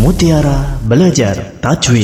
Mutiara Belajar Tajwid.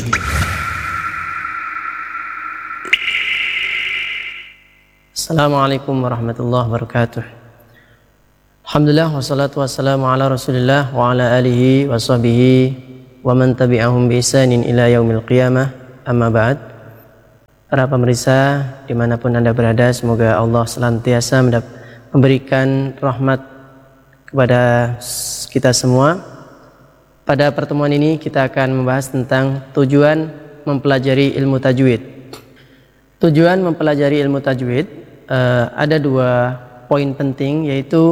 Assalamualaikum warahmatullahi wabarakatuh. Alhamdulillah wassalatu wassalamu ala Rasulillah wa ala alihi wa sahbihi wa man tabi'ahum bi ihsanin ila yaumil qiyamah. Amma ba'd. Para pemirsa dimanapun Anda berada, semoga Allah senantiasa memberikan rahmat kepada kita semua. Pada pertemuan ini kita akan membahas tentang tujuan mempelajari ilmu tajwid. Tujuan mempelajari ilmu tajwid ada dua poin penting, yaitu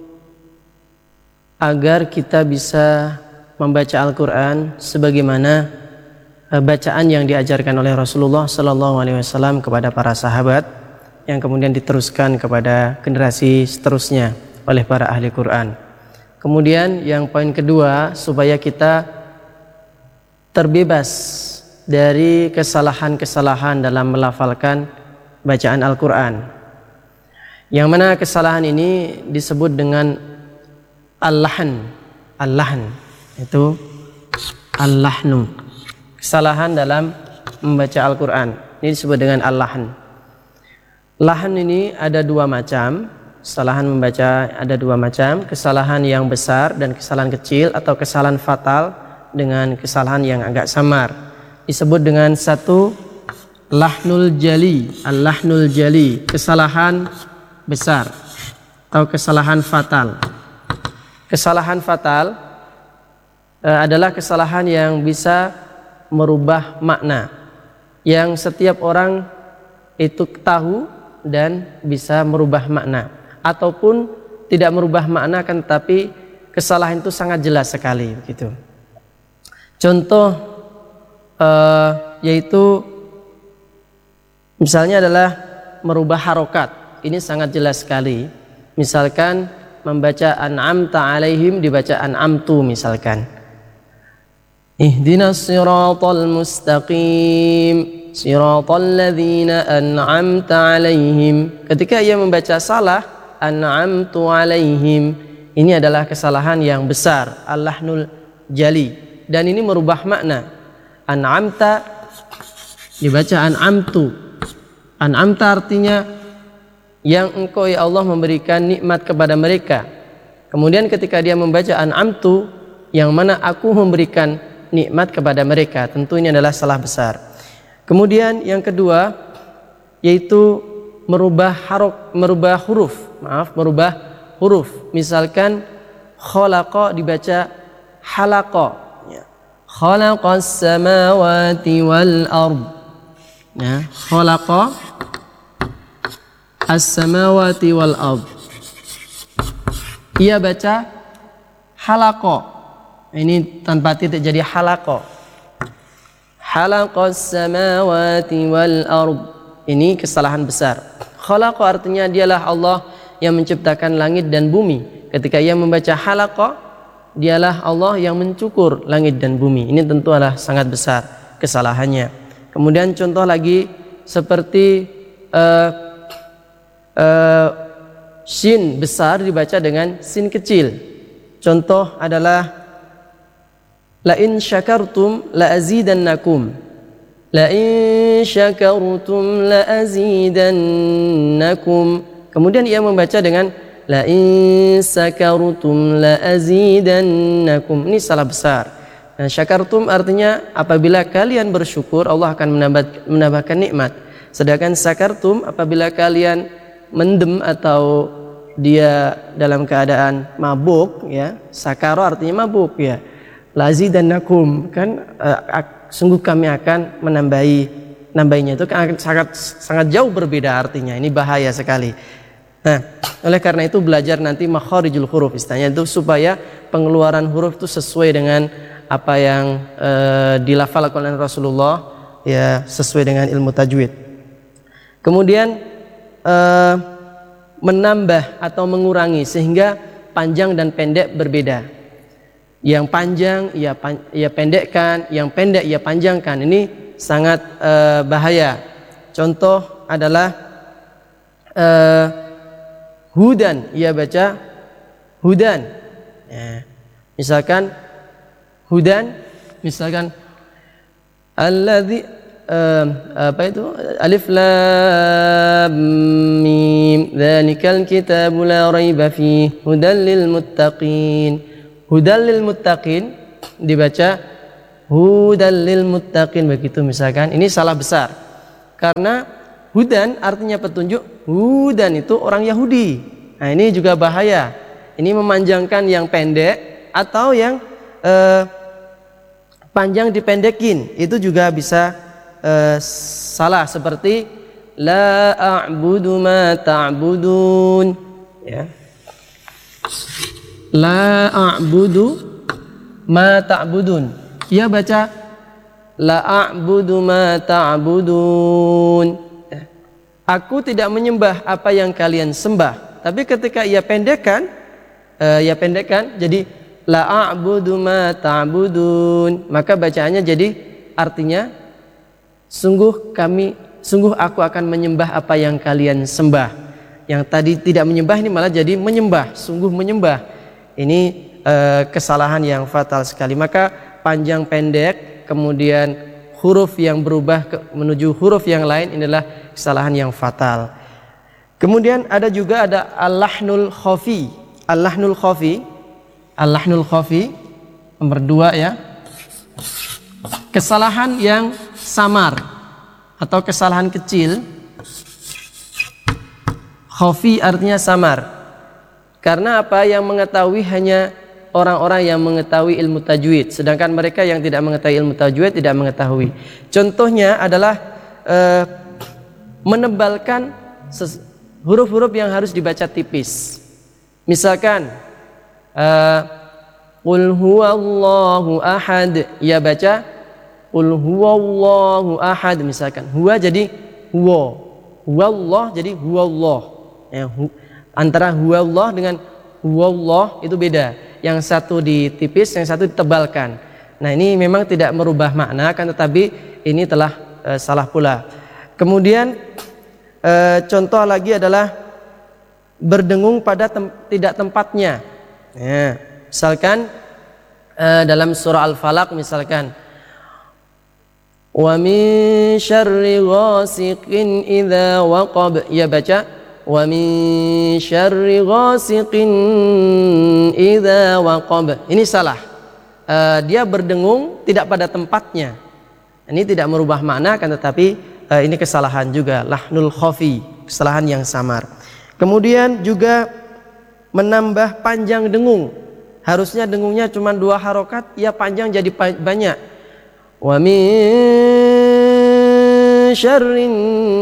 agar kita bisa membaca Al-Quran sebagaimana bacaan yang diajarkan oleh Rasulullah SAW kepada para sahabat, yang kemudian diteruskan kepada generasi seterusnya oleh para ahli Quran. Kemudian yang poin kedua, supaya kita terbebas dari kesalahan-kesalahan dalam melafalkan bacaan Al-Quran, yang mana kesalahan ini disebut dengan al-lahn. Al-lahn itu al-lahnu, kesalahan dalam membaca Al-Quran ini disebut dengan al-lahn. Lahn ini ada dua macam. Kesalahan membaca ada dua macam, kesalahan yang besar dan kesalahan kecil, atau kesalahan fatal dengan kesalahan yang agak samar. Disebut dengan satu lahnul jali, al-lahnul jali, kesalahan besar atau kesalahan fatal. Kesalahan fatal adalah kesalahan yang bisa merubah makna, yang setiap orang itu tahu dan bisa merubah makna, ataupun tidak merubah makna, kan tetapi kesalahan itu sangat jelas sekali begitu. Contoh yaitu misalnya adalah merubah harokat. Ini sangat jelas sekali. Misalkan membaca an'amta alaihim dibaca an'amtu misalkan. Ihdinas siratal mustaqim, siratal ladzina an'amta alaihim. Ketika ia membaca salah an'amtu alaihim, ini adalah kesalahan yang besar, al-lahnul jali, dan ini merubah makna. An'amta dibaca an'amtu. An'amta artinya yang engkau ya Allah memberikan nikmat kepada mereka. Kemudian ketika dia membaca an'amtu, yang mana aku memberikan nikmat kepada mereka, tentu ini adalah salah besar. Kemudian yang kedua yaitu merubah huruf. Misalkan khalaqa dibaca halaqa, khalaqas samawati wal ard, ya, khalaqa as-samawati wal ard, ia baca halaqa, ini tanpa titik jadi halaqa, halaqas samawati wal ard. Ini kesalahan besar. Khalaqa artinya dialah Allah yang menciptakan langit dan bumi. Ketika ia membaca halaqa, dialah Allah yang mencukur langit dan bumi. Ini tentu adalah sangat besar kesalahannya. Kemudian contoh lagi seperti sin besar dibaca dengan sin kecil. Contoh adalah la in syakartum la azidannakum, la in syakartum la azidannakum. Kemudian ia membaca dengan la in syakartum la azidannakum. Ini salah besar. Nah, syakartum artinya apabila kalian bersyukur Allah akan menambahkan nikmat. Sedangkan syakartum apabila kalian mendem atau dia dalam keadaan mabuk, ya, sakaro artinya mabuk, ya, lazidannakum, kan sungguh kami akan menambahinya. Itu kan sangat jauh berbeda artinya. Ini bahaya sekali. Nah, oleh karena itu belajar nanti makharijul huruf, istilahnya itu supaya pengeluaran huruf itu sesuai dengan apa yang dilafalkan oleh Rasulullah, ya, sesuai dengan ilmu tajwid. Kemudian menambah atau mengurangi sehingga panjang dan pendek berbeda. Yang panjang ia pendekkan, yang pendek ia panjangkan. Ini sangat bahaya. Contoh adalah hudan, ia baca hudan. Ya. Misalkan hudan Misalkan alladzi apa itu? Alif lam mim dzalikal kitabu la raiba fihi hudal lil muttaqin. Hudal lil muttaqin dibaca hudal lil muttaqin begitu misalkan. Ini salah besar. Karena hudan artinya petunjuk, hudan itu orang Yahudi. Nah, ini juga bahaya. Ini memanjangkan yang pendek atau yang panjang dipendekin. Itu juga bisa salah, seperti la a'budu ma ta'budun, ya. La a'budu ma ta'budun. Ia baca la a'budu ma ta'budun. Aku tidak menyembah apa yang kalian sembah. Tapi ketika ia pendekkan jadi la a'budu ma ta'budun, maka bacaannya jadi artinya sungguh aku akan menyembah apa yang kalian sembah. Yang tadi tidak menyembah ini malah jadi menyembah, sungguh menyembah. Ini kesalahan yang fatal sekali. Maka panjang pendek kemudian huruf yang berubah menuju huruf yang lain inilah kesalahan yang fatal. Kemudian ada al-lahnul khafi. Al-lahnul khafi nomor 2 ya. Kesalahan yang samar atau kesalahan kecil. Khafi artinya samar. Karena apa? Yang mengetahui hanya orang-orang yang mengetahui ilmu tajwid, sedangkan mereka yang tidak mengetahui ilmu tajwid tidak mengetahui. Contohnya adalah menebalkan huruf-huruf yang harus dibaca tipis. Misalkan qul huwallahu ahad, ia baca qul huwallahu ahad misalkan. Huwa jadi huwa, huwallah jadi huwallah. Ya, antara huwallah dengan huwallah itu beda. Yang satu ditipis, yang satu ditebalkan. Nah, ini memang tidak merubah makna, kan tetapi ini telah salah pula. Kemudian contoh lagi adalah berdengung pada tidak tempatnya. Ya, misalkan dalam surah Al-Falaq misalkan wa min syarri ghasiqin idza waqab, ia baca wa min syarri ghasiqin idza waqab. Ini salah. Dia berdengung tidak pada tempatnya. Ini tidak merubah makna, kan tetapi ini kesalahan juga, lahnul khafi, kesalahan yang samar. Kemudian juga menambah panjang dengung. Harusnya dengungnya cuma 2 harokat, ia panjang jadi banyak. Wa min syarrin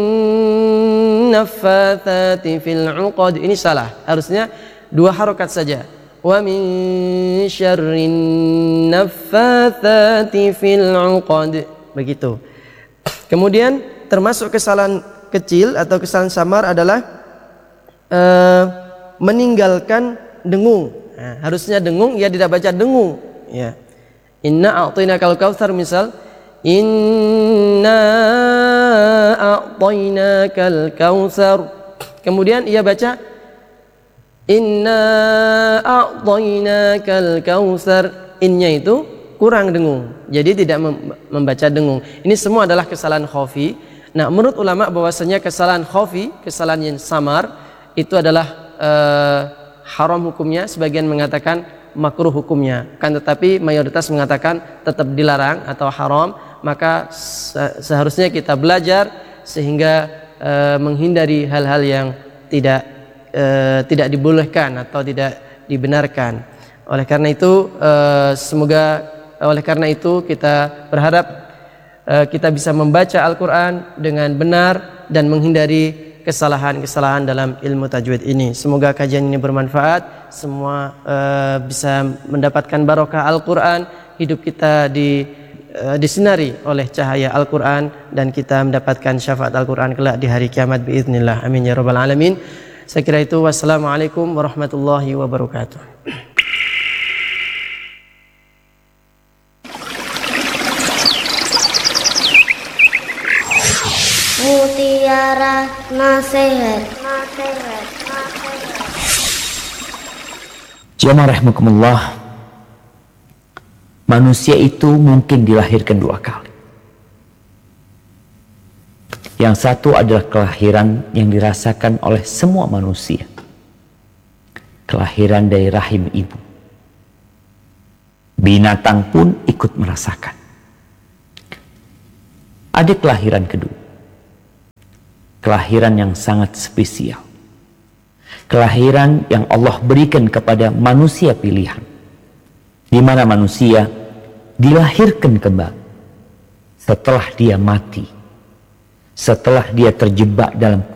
naffatsati fil 'uqad. Ini salah. Harusnya 2 harokat saja. Wa min syarrin naffatsati fil 'uqad. Begitu. Kemudian termasuk kesalahan kecil atau kesalahan samar adalah meninggalkan dengung. Nah, harusnya dengung, ia tidak baca dengung. Ya. Inna a'tainakal kautsar misal, inna a'tainakal kautsar. Kemudian ia baca inna a'tainakal kautsar. Innya itu kurang dengung, jadi tidak membaca dengung. Ini semua adalah kesalahan khafi. Nah, menurut ulama bahwasanya kesalahan khafi, kesalahan yang samar itu adalah haram hukumnya, sebagian mengatakan makruh hukumnya, kan tetapi mayoritas mengatakan tetap dilarang atau haram. Maka seharusnya kita belajar sehingga menghindari hal-hal yang tidak dibolehkan atau tidak dibenarkan. Oleh karena itu kita berharap kita bisa membaca Al-Quran dengan benar dan menghindari kesalahan-kesalahan dalam ilmu tajwid ini. Semoga kajian ini bermanfaat, semua bisa mendapatkan barokah Al-Quran, hidup kita disinari oleh cahaya Al-Quran, dan kita mendapatkan syafaat Al-Quran kelak di hari kiamat biiznillah. Amin ya rabbal alamin. Saya kira itu. Wassalamualaikum warahmatullahi wabarakatuh. Mutiara Nasihat. Jamaah rahimakumullah. manusia itu mungkin dilahirkan 2 kali. Yang satu adalah kelahiran yang dirasakan oleh semua manusia. Kelahiran dari rahim ibu. Binatang pun ikut merasakan. Ada kelahiran kedua. Kelahiran yang sangat spesial. Kelahiran yang Allah berikan kepada manusia pilihan. Di mana manusia dilahirkan kembali setelah dia mati, setelah dia terjebak dalam